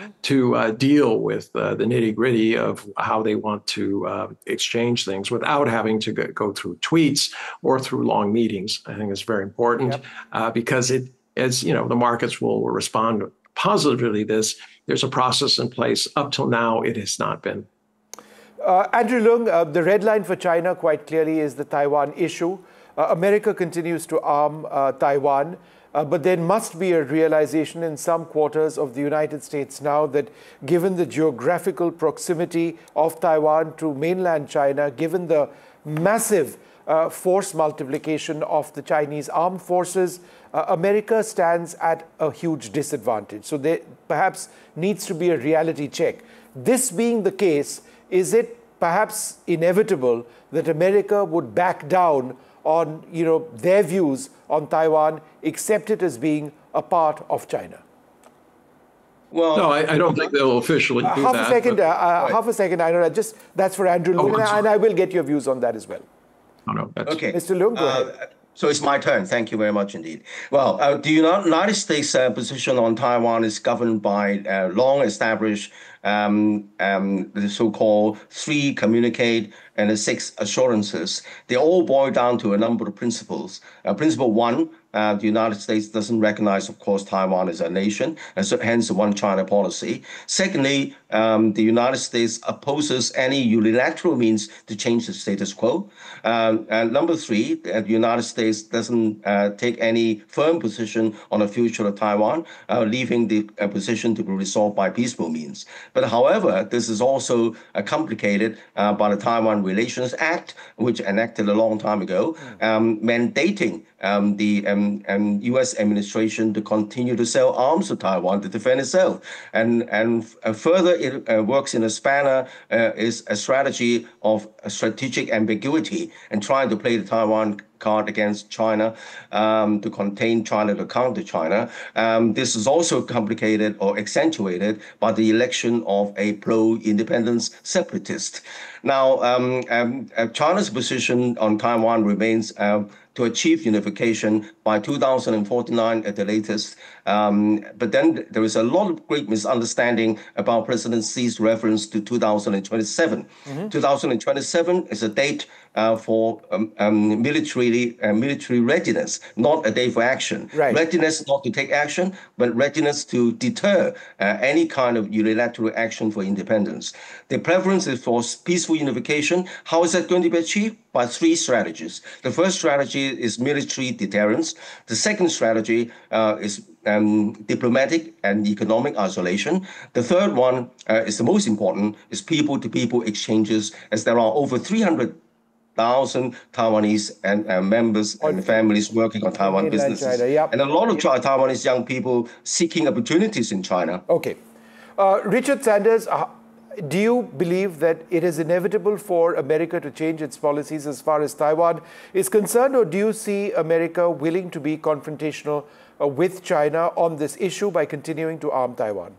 to deal with the nitty-gritty of how they want to exchange things without having to go through tweets or through long meetings. I think it's very important because it, as you know, the markets will respond positively to this. There's a process in place. Up till now, it has not been. Andrew Leung, the red line for China quite clearly is the Taiwan issue. America continues to arm Taiwan, but there must be a realization in some quarters of the United States now that given the geographical proximity of Taiwan to mainland China, given the massive force multiplication of the Chinese armed forces, America stands at a huge disadvantage. So there perhaps needs to be a reality check. This being the case, is it perhaps inevitable that America would back down on their views on Taiwan, accept it as being a part of China? Well, no, I don't think they'll officially do half that. Half a second, I know just that's for Andrew Leung, and I will get your views on that as well. Oh, no, okay. Mr. Leung, go ahead. So it's my turn. Thank you very much indeed. Well, the United States position on Taiwan is governed by long-established the so-called 3 communicate and the 6 assurances. They all boil down to a number of principles. Principle 1, the United States doesn't recognize, of course, Taiwan as a nation, and so hence the One China policy. Secondly, the United States opposes any unilateral means to change the status quo. And number 3, the United States doesn't take any firm position on the future of Taiwan, leaving the position to be resolved by peaceful means. But however, this is also complicated by the Taiwan Relations Act, which enacted a long time ago, mandating the U.S. administration to continue to sell arms to Taiwan to defend itself. And further, it works in a spanner, is a strategy of strategic ambiguity and trying to play the Taiwan card against China, to contain China, to counter China. This is also complicated or accentuated by the election of a pro-independence separatist. Now, China's position on Taiwan remains to achieve unification by 2049 at the latest. But then there is a lot of great misunderstanding about President Xi's reference to 2027. 2027 is a date for military readiness, not a day for action. Right. Readiness not to take action, but readiness to deter any kind of unilateral action for independence. The preference is for peaceful unification. How is that going to be achieved? By 3 strategies. The first strategy is military deterrence. The second strategy is diplomatic and economic isolation. The third one is the most important, is people-to-people exchanges, as there are over 300,000 Taiwanese and members and families working on Taiwan businesses. China, and a lot of Taiwanese young people seeking opportunities in China. Okay. Richard Sanders, do you believe that it is inevitable for America to change its policies as far as Taiwan is concerned, or do you see America willing to be confrontational with China on this issue by continuing to arm Taiwan?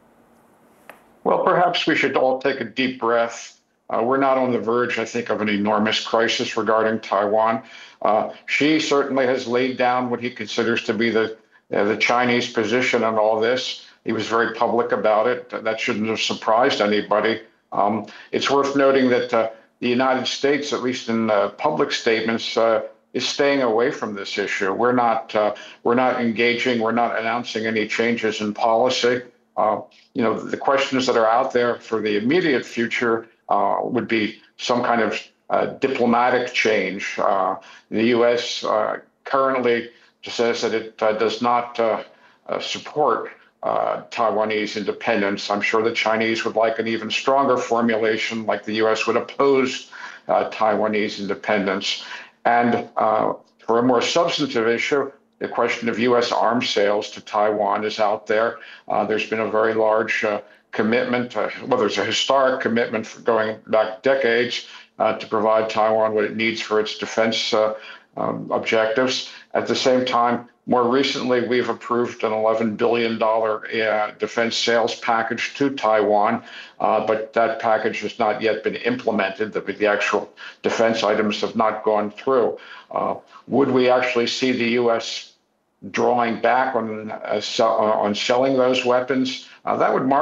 Well, perhaps we should all take a deep breath. We're not on the verge, I think, of an enormous crisis regarding Taiwan. Xi certainly has laid down what he considers to be the Chinese position on all this. He was very public about it. That shouldn't have surprised anybody. It's worth noting that the United States, at least in public statements, is staying away from this issue. We're not engaging. We're not announcing any changes in policy. The questions that are out there for the immediate future would be some kind of diplomatic change. The U.S. currently says that it does not support Taiwanese independence. I'm sure the Chinese would like an even stronger formulation, like the U.S. would oppose Taiwanese independence. And for a more substantive issue, the question of U.S. arms sales to Taiwan is out there. There's been a very large commitment, there's a historic commitment for going back decades to provide Taiwan what it needs for its defense objectives. At the same time, more recently, we've approved an $11 billion defense sales package to Taiwan, but that package has not yet been implemented. The actual defense items have not gone through. Would we actually see the U.S. drawing back on selling those weapons? That would mark